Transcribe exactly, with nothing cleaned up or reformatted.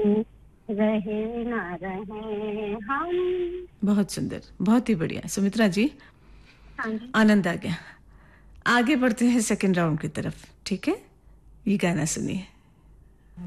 रहे ना रहे हम। बहुत सुंदर, बहुत ही बढ़िया सुमित्रा जी, हाँ जी। आनंद आ गया। आगे बढ़ते हैं सेकंड राउंड की तरफ, ठीक है? ये गाना सुनिए।